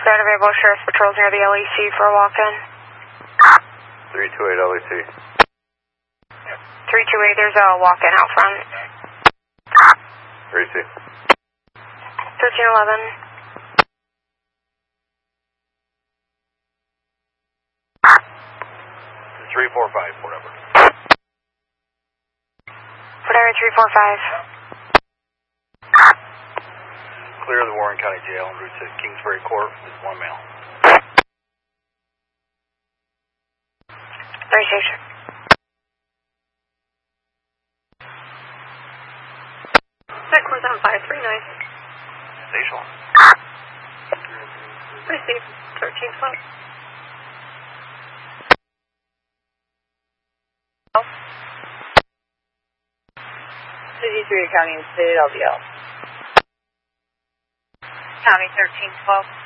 That available Sheriff's Patrols near the LEC for a walk-in. 328 LEC. 328, there's a walk-in out front. 3C. 1311. 345, whatever. Whatever, 345. Clear the Warren County Jail en route to Kingsbury Court with 1 male. Very station. That close on 539. Station. Received 1312. City 3 County and State LDL. County 1312.